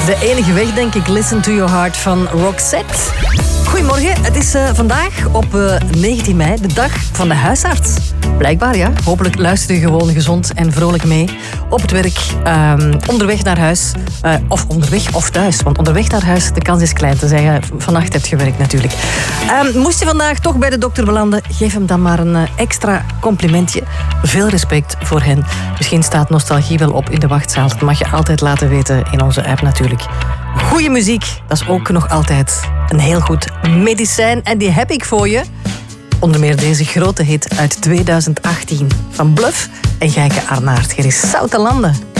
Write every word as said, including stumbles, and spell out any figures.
De enige weg, denk ik. Listen to your heart van Roxette. Goedemorgen, het is uh, vandaag op uh, negentien mei, de dag van de huisarts. Blijkbaar, ja. Hopelijk luister je gewoon gezond en vrolijk mee. Op het werk, um, onderweg naar huis. Uh, of onderweg of thuis. Want onderweg naar huis, de kans is klein. Tenzij je vannacht hebt gewerkt natuurlijk. Um, moest je vandaag toch bij de dokter belanden, geef hem dan maar een uh, extra complimentje. Veel respect voor hen. Misschien staat nostalgie wel op in de wachtzaal. Dat mag je altijd laten weten in onze app natuurlijk. Goeie muziek, dat is ook nog altijd een heel goed medicijn. En die heb ik voor je. Onder meer deze grote hit uit tweeduizend achttien van Bluff en Gijke Arnaert. Hier is Zoute Landen.